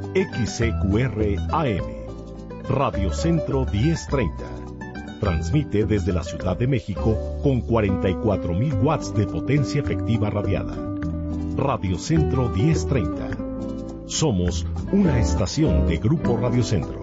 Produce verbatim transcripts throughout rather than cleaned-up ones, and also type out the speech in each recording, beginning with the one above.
X C Q R A M, Radio Centro diez treinta. Transmite desde la Ciudad de México con cuarenta y cuatro mil watts de potencia efectiva radiada. Radio Centro diez treinta. Somos una estación de Grupo Radio Centro.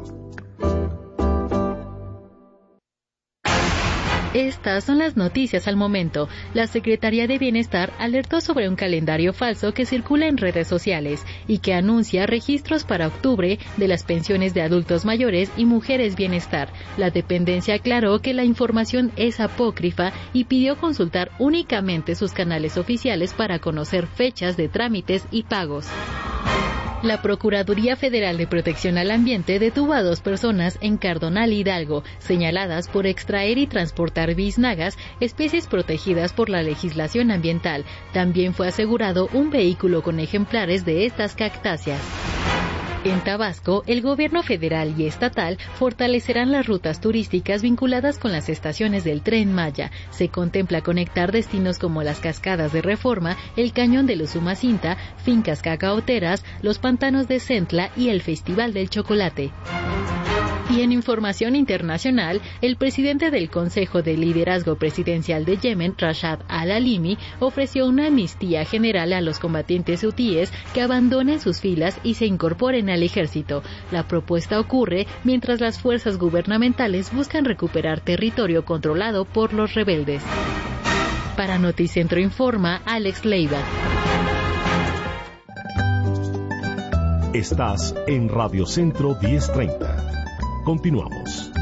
Estas son las noticias al momento. La Secretaría de Bienestar alertó sobre un calendario falso que circula en redes sociales y que anuncia registros para octubre de las pensiones de adultos mayores y mujeres bienestar. La dependencia aclaró que la información es apócrifa y pidió consultar únicamente sus canales oficiales para conocer fechas de trámites y pagos. La Procuraduría Federal de Protección al Ambiente detuvo a dos personas en Cardonal, Hidalgo, señaladas por extraer y transportar biznagas, especies protegidas por la legislación ambiental. También fue asegurado un vehículo con ejemplares de estas cactáceas. En Tabasco, el gobierno federal y estatal fortalecerán las rutas turísticas vinculadas con las estaciones del Tren Maya. Se contempla conectar destinos como las Cascadas de Reforma, el Cañón de Usumacinta, fincas cacaoteras, los pantanos de Centla y el Festival del Chocolate. Y en información internacional, el presidente del Consejo de Liderazgo Presidencial de Yemen, Rashad al-Alimi, ofreció una amnistía general a los combatientes hutíes que abandonen sus filas y se incorporen al ejército. La propuesta ocurre mientras las fuerzas gubernamentales buscan recuperar territorio controlado por los rebeldes. Para Noticentro informa Alex Leiva. Estás en Radio Centro diez treinta. Continuamos.